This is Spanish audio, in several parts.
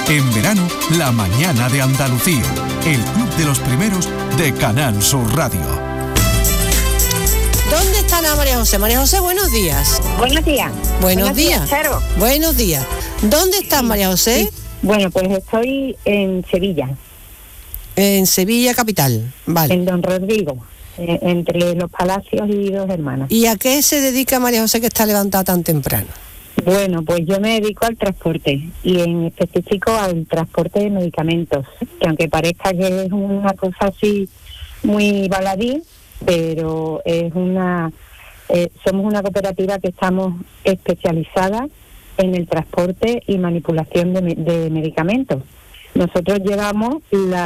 En verano, La Mañana de Andalucía, el club de los primeros de Canal Sur Radio. ¿Dónde está la María José? María José, buenos días. Buenos días. Buenos días. Charo. Buenos días. ¿Dónde estás, María José? Sí. Bueno, pues estoy en Sevilla. En Sevilla capital, vale. En Don Rodrigo, entre Los Palacios y Dos Hermanas. ¿Y a qué se dedica María José que está levantada tan temprano? Bueno, pues yo me dedico al transporte y en específico al transporte de medicamentos, que aunque parezca que es una cosa así muy baladí, pero es somos una cooperativa que estamos especializada en el transporte y manipulación de medicamentos. Nosotros llevamos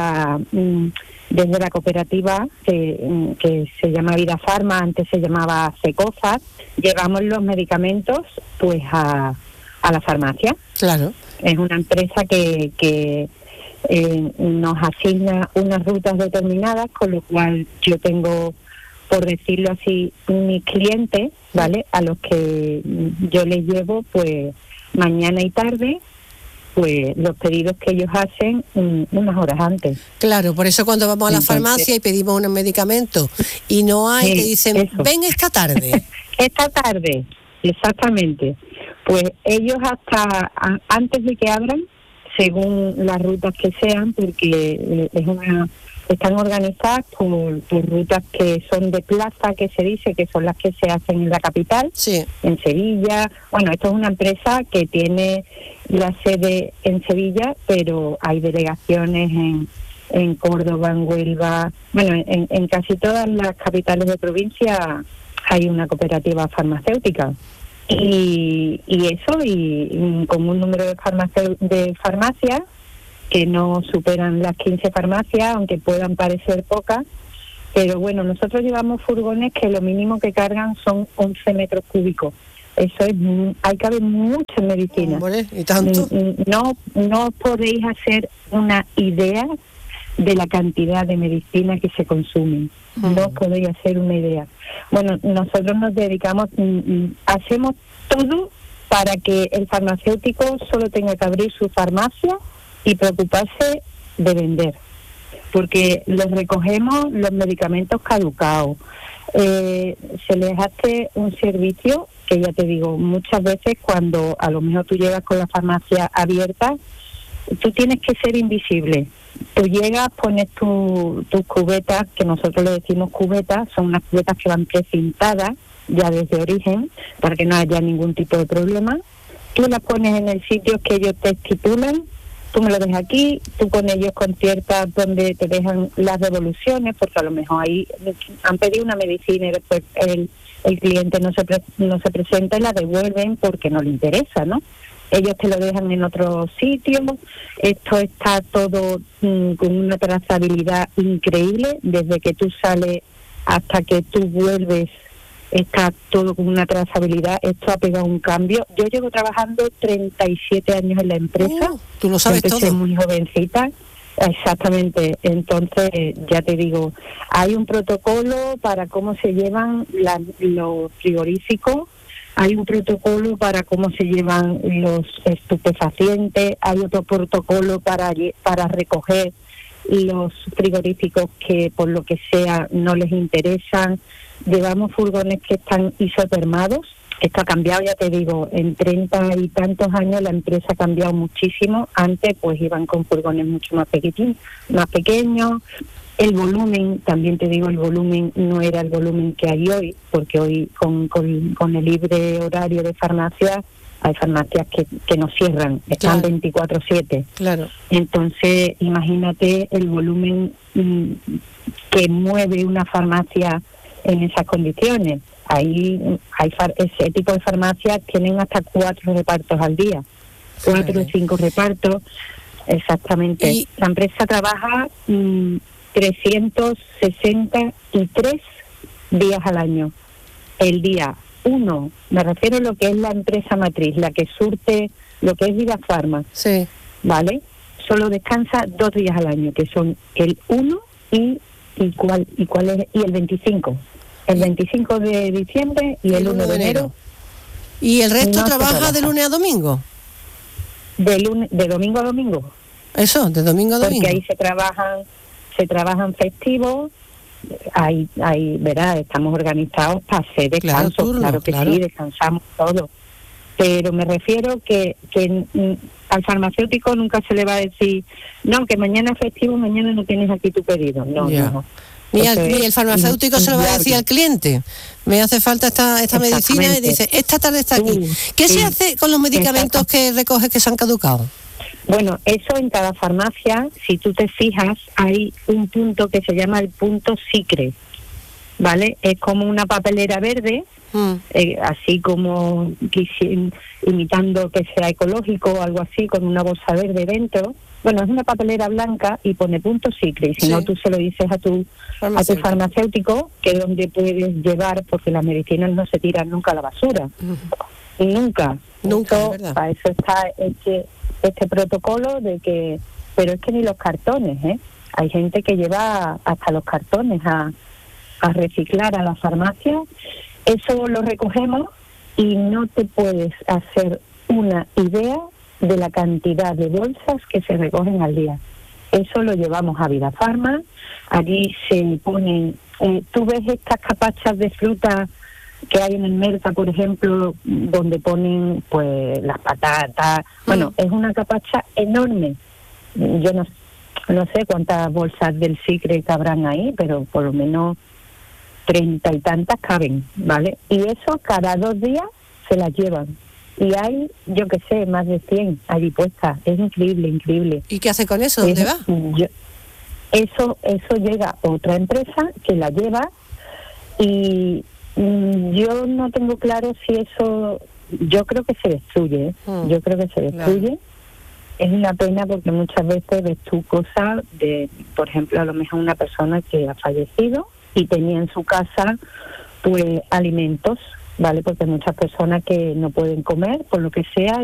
desde la cooperativa que se llama Vida Farma, antes se llamaba Secofa, llevamos los medicamentos pues a la farmacia. Claro. Es una empresa que nos asigna unas rutas determinadas, con lo cual yo tengo, por decirlo así, mis clientes, ¿vale? A los que yo les llevo pues mañana y tarde pues los pedidos que ellos hacen unas horas antes. Claro, por eso cuando vamos a la farmacia y pedimos unos medicamentos y no hay, te dicen, eso. Ven esta tarde. Esta tarde, exactamente. Pues ellos hasta antes de que abran, según las rutas que sean, porque están organizadas por rutas que son de plaza, que se dice que son las que se hacen en la capital, sí. En Sevilla. Bueno, esto es una empresa que tiene la sede en Sevilla, pero hay delegaciones en Córdoba, en Huelva. Bueno, en casi todas las capitales de provincia hay una cooperativa farmacéutica. Y con un número de farmacias que no superan las 15 farmacias, aunque puedan parecer pocas, pero bueno, nosotros llevamos furgones que lo mínimo que cargan son 11 metros cúbicos. Eso es, hay que haber mucha medicina. Hombre, ¿y tanto? No podéis hacer una idea de la cantidad de medicina que se consume. No podéis hacer una idea. Bueno, nosotros nos dedicamos, hacemos todo para que el farmacéutico solo tenga que abrir su farmacia y preocuparse de vender, porque les recogemos los medicamentos caducados, se les hace un servicio que ya te digo, muchas veces cuando a lo mejor tú llegas con la farmacia abierta, tú tienes que ser invisible. Tú llegas, pones tus cubetas, que nosotros le decimos cubetas, son unas cubetas que van precintadas ya desde origen, para que no haya ningún tipo de problema. Tú las pones en el sitio que ellos te estipulan. Tú me lo dejas aquí, tú con ellos conciertas donde te dejan las devoluciones, porque a lo mejor ahí han pedido una medicina y después el cliente no se presenta y la devuelven porque no le interesa, ¿no? Ellos te lo dejan en otro sitio. Esto está todo con una trazabilidad increíble, desde que tú sales hasta que tú vuelves. Está todo con una trazabilidad. Esto ha pegado un cambio. Yo llevo trabajando 37 años en la empresa. Tú lo sabes todo. Empecé muy jovencita. Exactamente. Entonces, ya te digo, hay un protocolo para cómo se llevan los frigoríficos. Hay un protocolo para cómo se llevan los estupefacientes. Hay otro protocolo para recoger los frigoríficos que por lo que sea no les interesan. Llevamos furgones que están isotermados. Esto ha cambiado, ya te digo, en 30 y tantos años la empresa ha cambiado muchísimo. Antes pues iban con furgones mucho más pequeños. El volumen, también te digo, el volumen no era el volumen que hay hoy, porque hoy con el libre horario de farmacia, hay farmacias que no cierran, están 24/7. Claro. Entonces, imagínate el volumen que mueve una farmacia en esas condiciones. Ese tipo de farmacias tienen hasta 4 repartos al día, 4 o 5 repartos, exactamente. Y la empresa trabaja 363 días al año. El día 1, me refiero a lo que es la empresa matriz, la que surte lo que es Vida Farma, sí, ¿vale? Solo descansa 2 días al año, que son el 1 y el 25. El 25 de diciembre y el 1 de enero. ¿Y el resto trabaja de lunes a domingo? de domingo a domingo. Eso, de domingo a domingo. Porque ahí se trabajan festivos, ahí verás, estamos organizados para hacer descansos, claro que sí, descansamos todos. Pero me refiero que al farmacéutico nunca se le va a decir, no, que mañana es festivo, mañana no tienes aquí tu pedido. No. Ni el farmacéutico se lo va a decir al cliente. Me hace falta esta medicina y dice, esta tarde está aquí. ¿Qué se hace con los medicamentos que recoges que se han caducado? Bueno, eso en cada farmacia, si tú te fijas, hay un punto que se llama el punto SICRE, ¿vale? Es como una papelera verde, así como imitando que sea ecológico o algo así, con una bolsa verde dentro. Bueno, es una papelera blanca y pone punto SICRE, y si no tú se lo dices a tu farmacéutico, que es donde puedes llevar, porque las medicinas no se tiran nunca a la basura. Nunca, para eso está este protocolo de que, pero es que ni los cartones, hay gente que lleva hasta los cartones a reciclar a la farmacia. Eso lo recogemos y no te puedes hacer una idea de la cantidad de bolsas que se recogen al día. Eso lo llevamos a Vida Farma. Allí se ponen, tú ves estas capachas de fruta que hay en el Merca, por ejemplo, donde ponen pues las patatas. Bueno, es una capacha enorme. Yo no sé cuántas bolsas del SICRE cabrán ahí, pero por lo menos 30 y tantas caben, ¿vale? Y eso cada 2 días se las llevan. Y hay, yo qué sé, más de 100 allí puestas. Es increíble. ¿Y qué hace con eso? ¿Dónde va? Eso llega a otra empresa que la lleva, y yo no tengo claro si eso, yo creo que se destruye, Claro. Es una pena porque muchas veces ves tú cosas de, por ejemplo, a lo mejor una persona que ha fallecido y tenía en su casa pues alimentos, ¿vale? Porque hay muchas personas que no pueden comer por lo que sea,